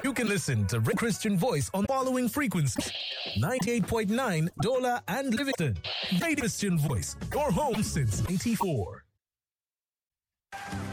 You can listen to Red Christian Voice on following frequencies: 98.9 Dola and Livingston. Radio Christian Voice, your home since 84.